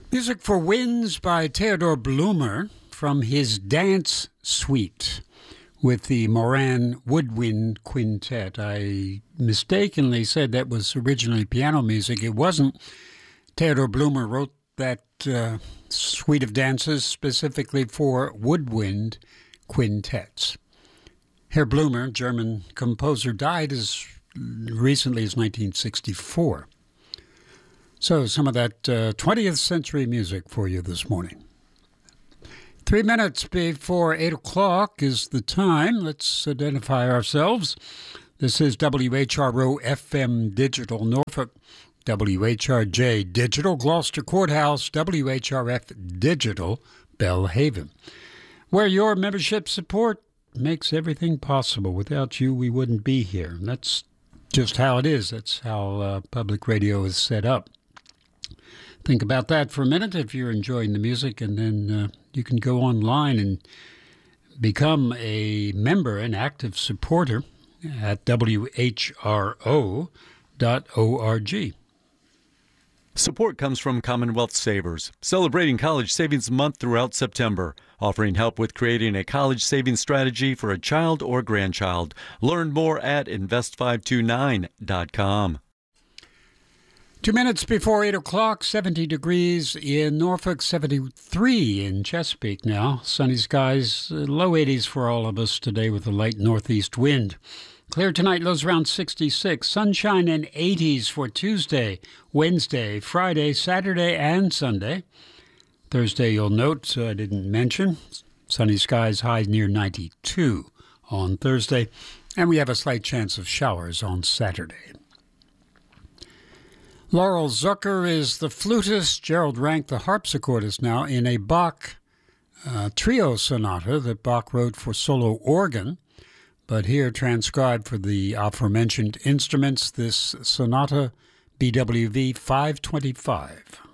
Music for Winds by Theodore Blumer from his Dance Suite with the Moran Woodwind Quintet. I mistakenly said that was originally piano music. It wasn't. Theodore Blumer wrote that suite of dances specifically for woodwind quintets. Herr Blumer, German composer, died as recently as 1964. So some of that 20th century music for you this morning. 3 minutes before 8 o'clock is the time. Let's identify ourselves. This is WHRO FM Digital Norfolk, WHRJ Digital Gloucester Courthouse, WHRF Digital Belhaven, where your membership support makes everything possible. Without you, we wouldn't be here. And that's just how it is. That's how public radio is set up. Think about that for a minute if you're enjoying the music, and then you can go online and become a member, an active supporter at WHRO.org. Support comes from Commonwealth Savers, celebrating College Savings Month throughout September, offering help with creating a college savings strategy for a child or grandchild. Learn more at invest529.com. 2 minutes before 8 o'clock, 70 degrees in Norfolk, 73 in Chesapeake now. Sunny skies, low 80s for all of us today with a light northeast wind. Clear tonight, lows around 66. Sunshine and 80s for Tuesday, Wednesday, Friday, Saturday, and Sunday. Thursday, you'll note, I didn't mention, sunny skies, high near 92 on Thursday. And we have a slight chance of showers on Saturday. Laurel Zucker is the flutist. Gerald Rank, the harpsichordist, now in a Bach trio sonata that Bach wrote for solo organ, but here transcribed for the aforementioned instruments, this Sonata BWV 525.